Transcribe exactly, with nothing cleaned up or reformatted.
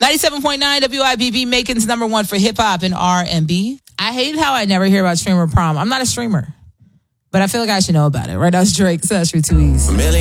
ninety-seven point nine W I B B, Macon's number one for hip hop and R and B. I hate how I never hear about streamer prom. I'm not a streamer, but I feel like I should know about it. Right now, it's Drake, Sesh with two E's.